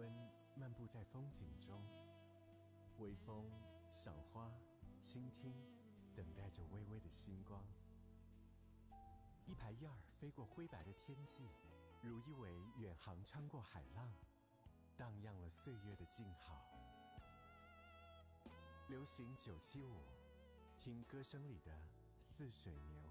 春漫步在风景中，微风、赏花、倾听，等待着微微的星光。一排燕儿飞过灰白的天际，如一尾远航穿过海浪，荡漾了岁月的静好。流行975，听歌声里的似水年